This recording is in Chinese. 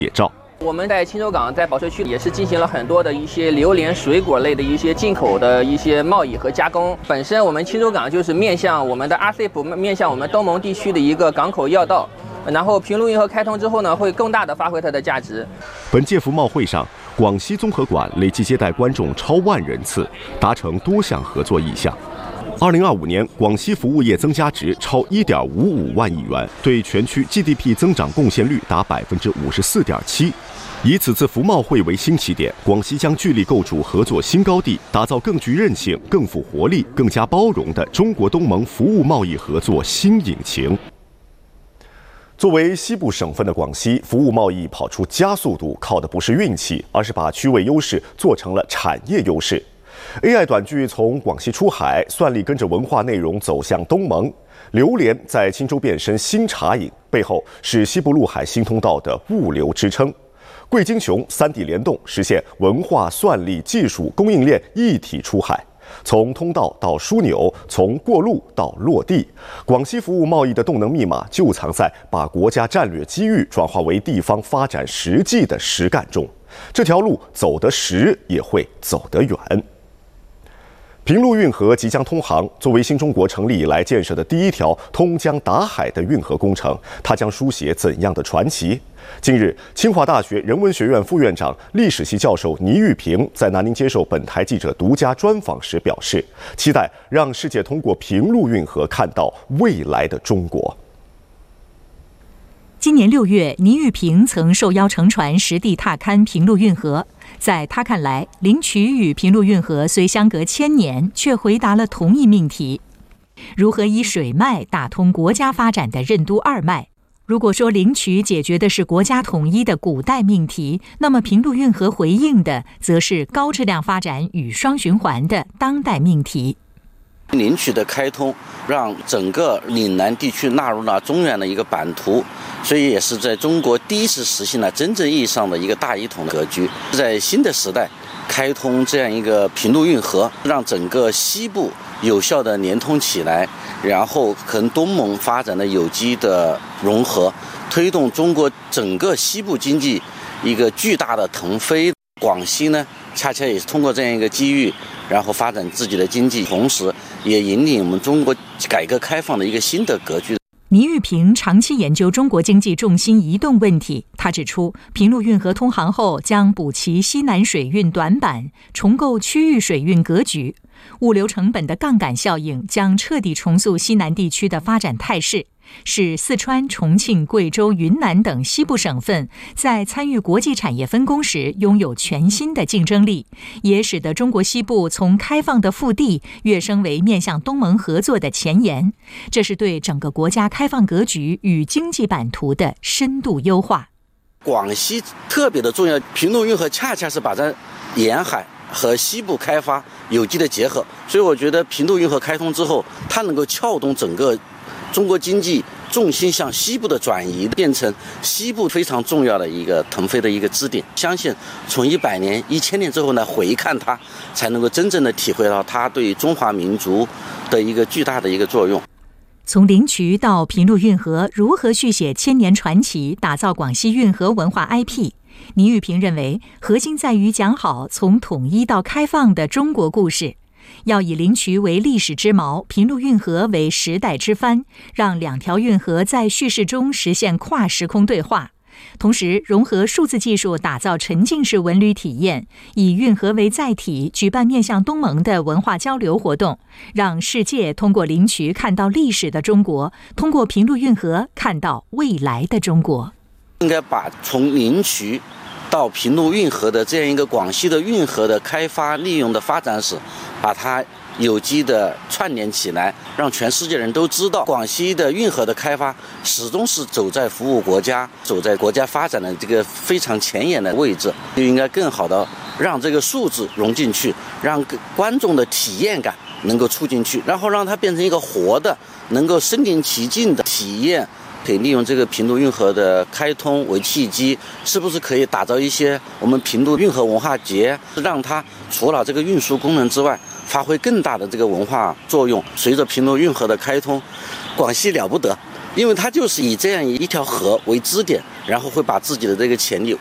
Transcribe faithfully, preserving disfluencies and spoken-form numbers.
野照。 我们在青州港在保税区也是进行了很多的一些榴莲水果类的一些进口的一些贸易和加工。本身我们青州港就是面向我们的 R C E P 面向我们东盟地区的一个港口要道。然后平陆运河开通之后呢，会更大的发挥它的价值。 本届服贸会上，广西综合馆累计接待观众超万人次，达成多项合作意向。二零二五年，广西服务业增加值超一点五五万亿元，对全区 G D P 增长贡献率达百分之五十四点七。以此次服贸会为新起点，广西将聚力构筑合作新高地，打造更具韧性、更富活力、更加包容的中国东盟服务贸易合作新引擎。作为西部省份的广西，服务贸易跑出加速度，靠的不是运气，而是把区位优势做成了产业优势。A I 短剧从广西出海，算力跟着文化内容走向东盟。榴莲在青州变身新茶饮，背后是西部陆海新通道的物流支撑。贵金雄三地联动，实现文化、算力、技术供应链一体出海，从通道到枢纽，从过路到落地。广西服务贸易的动能密码就藏在把国家战略机遇转化为地方发展实际的实干中。这条路走得实，也会走得远。平陆运河即将通航，作为新中国成立以来建设的第一条通江达海的运河工程，它将书写怎样的传奇？近日，清华大学人文学院副院长、历史系教授倪玉平在南宁接受本台记者独家专访时表示，期待让世界通过平陆运河看到未来的中国。 今年六月，倪玉平曾受邀乘船实地踏勘平陆运河。在他看来，灵渠与平陆运河虽相隔千年，却回答了同一命题：如何以水脉打通国家发展的任督二脉。如果说灵渠解决的是国家统一的古代命题，那么平陆运河回应的则是高质量发展与双循环的当代命题。 灵渠的开通让整个岭南地区纳入了中原的一个版图，所以也是在中国第一次实现了真正意义上的一个大一统的格局。在新的时代开通这样一个平陆运河，让整个西部有效的连通起来，然后跟东盟发展的有机的融合，推动中国整个西部经济一个巨大的腾飞。广西呢，恰恰也是通过这样一个机遇，然后发展自己的经济，同时也引领我们中国改革开放的一个新的格局。 倪玉平长期研究中国经济重心移动问题，他指出，平陆运河通航后将补齐西南水运短板，重构区域水运格局，物流成本的杠杆效应将彻底重塑西南地区的发展态势，使四川、重庆、贵州、云南等西部省份在参与国际产业分工时拥有全新的竞争力，也使得中国西部从开放的腹地跃升为面向东盟合作的前沿。这是对整个国家开放格局与经济版图的深度优化。 广西特别的重要，平陆运河恰恰是把在沿海和西部开发有机的结合，所以我觉得平陆运河开通之后，它能够撬动整个中国经济重心向西部的转移，变成西部非常重要的一个腾飞的一个支点。相信从一百年、一千年之后呢，回看它，才能够真正的体会到它对中华民族的一个巨大的一个作用。 从灵渠到平陆运河，如何续写千年传奇，打造广西运河文化 I P？ 倪玉平认为，核心在于讲好从统一到开放的中国故事。要以灵渠为历史之锚，平陆运河为时代之帆，让两条运河在叙事中实现跨时空对话。同时融合数字技术，打造沉浸式文旅体验，以运河为载体，举办面向东盟的文化交流活动，让世界通过灵渠看到历史的中国，通过平陆运河看到未来的中国。 应该把从灵渠到平陆运河的这样一个广西的运河的开发利用的发展史，把它有机的串联起来，让全世界人都知道广西的运河的开发始终是走在服务国家、走在国家发展的这个非常前沿的位置，就应该更好的让这个数字融进去，让观众的体验感能够促进去，然后让它变成一个活的、能够身临其境的体验。可以利用这个平陆运河的开通为契机，是不是可以打造一些我们平陆运河文化节，让它除了这个运输功能之外，发挥更大的这个文化作用。随着平陆运河的开通，广西了不得，因为它就是以这样一条河为支点， 然后会把自己的这个潜力